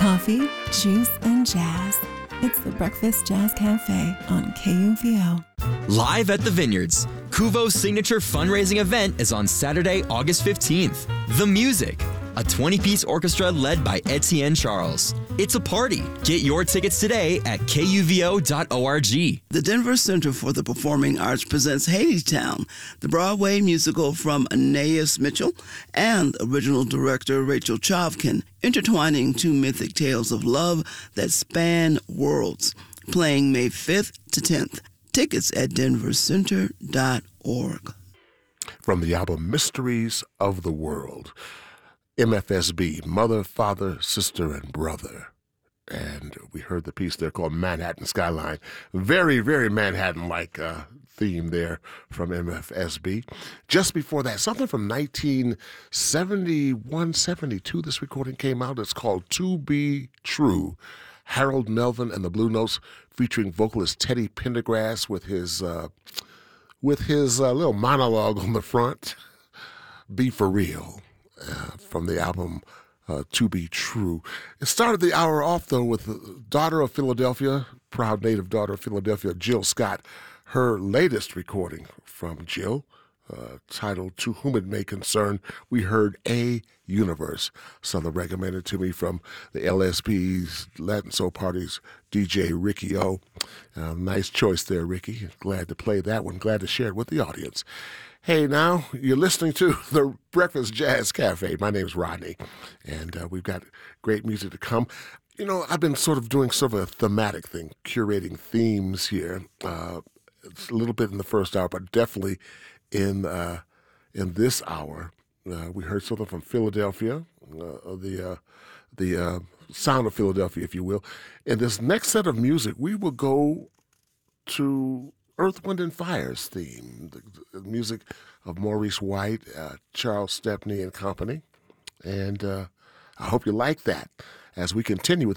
Coffee, juice, and jazz. It's the Breakfast Jazz Cafe on KUVO. Live at the Vineyards, Kuvo's signature fundraising event is on Saturday, August 15th. The Music, a 20-piece orchestra led by Etienne Charles. It's a party. Get your tickets today at kuvo.org. The Denver Center for the Performing Arts presents Hadestown, the Broadway musical from Anais Mitchell and original director Rachel Chavkin, intertwining two mythic tales of love that span worlds, playing May 5th to 10th. Tickets at denvercenter.org. From the album Mysteries of the World, MFSB, Mother, Father, Sister, and Brother. And we heard the piece there called Manhattan Skyline. Very, very Manhattan-like theme there from MFSB. Just before that, something from 1971, 72, this recording came out. It's called To Be True. Harold Melvin and the Blue Notes, featuring vocalist Teddy Pendergrass with his little monologue on the front. Be For Real, from the album To Be True. It started the hour off, though, with the daughter of Philadelphia, proud native daughter of Philadelphia, Jill Scott. Her latest recording from Jill, titled To Whom It May Concern, we heard A Universe. Something recommended to me from the LSP's Latin Soul Party's DJ Ricky O. Nice choice there, Ricky. Glad to play that one. Glad to share it with the audience. Hey, now, you're listening to the Breakfast Jazz Cafe. My name's Rodney, and we've got great music to come. You know, I've been sort of doing sort of a thematic thing, curating themes here. It's a little bit in the first hour, but definitely in this hour. We heard something from Philadelphia, the sound of Philadelphia, if you will. In this next set of music, we will go to Earth, Wind, and Fire's theme, the music of Maurice White, Charles Stepney and company. And I hope you like that as we continue with